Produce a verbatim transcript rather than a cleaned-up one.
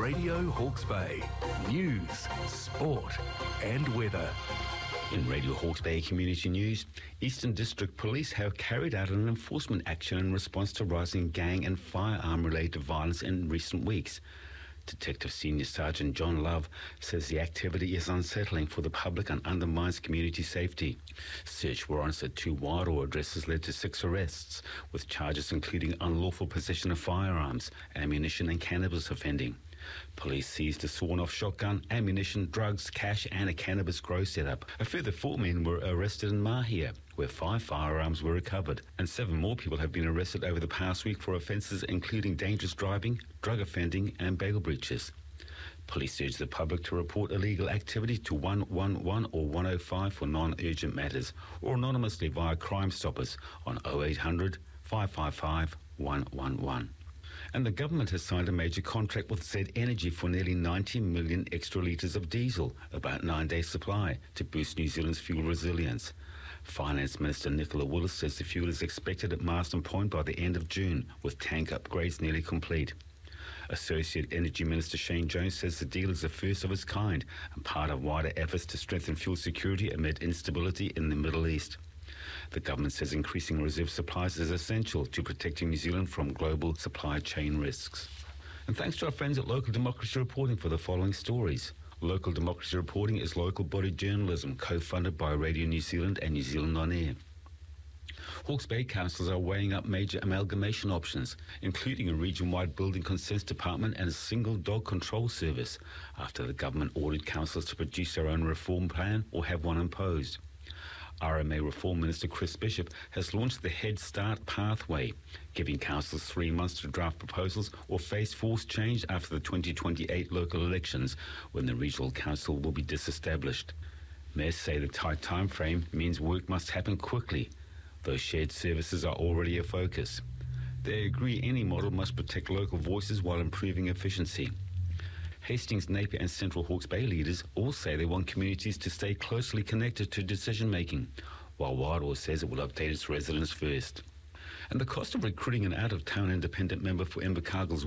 Radio Hawke's Bay. News, sport and weather. In Radio Hawke's Bay Community News, Eastern District Police have carried out an enforcement action in response to rising gang and firearm-related violence in recent weeks. Detective Senior Sergeant John Love says the activity is unsettling for the public and undermines community safety. Search warrants at two Wairoa addresses led to six arrests, with charges including unlawful possession of firearms, ammunition and cannabis offending. Police seized a sawn-off shotgun, ammunition, drugs, cash and a cannabis grow setup. A further four men were arrested in Mahia, where five firearms were recovered, and seven more people have been arrested over the past week for offences including dangerous driving, drug offending and bail breaches. Police urge the public to report illegal activity to one one one or one oh five for non-urgent matters, or anonymously via Crime Stoppers on oh eight hundred, five five five, one one one. And the government has signed a major contract with Z Energy for nearly ninety million extra litres of diesel, about nine days' supply, to boost New Zealand's fuel resilience. Finance Minister Nicola Willis says the fuel is expected at Marsden Point by the end of June, with tank upgrades nearly complete. Associate Energy Minister Shane Jones says the deal is the first of its kind and part of wider efforts to strengthen fuel security amid instability in the Middle East. The government says increasing reserve supplies is essential to protecting New Zealand from global supply chain risks. And thanks to our friends at Local Democracy Reporting for the following stories. Local Democracy Reporting is local body journalism co-funded by Radio New Zealand and New Zealand On Air. Hawke's Bay councils are weighing up major amalgamation options, including a region-wide building consents department and a single dog control service, after the government ordered councils to produce their own reform plan or have one imposed. R M A Reform Minister Chris Bishop has launched the Head Start pathway, giving councils three months to draft proposals or face forced change after the twenty twenty-eight local elections, when the regional council will be disestablished. Mayors say the tight time frame means work must happen quickly, though shared services are already a focus. They agree any model must protect local voices while improving efficiency. Hastings, Napier and Central Hawke's Bay leaders all say they want communities to stay closely connected to decision-making, while Wairoa says it will update its residents first. And the cost of recruiting an out-of-town independent member for Invercargill's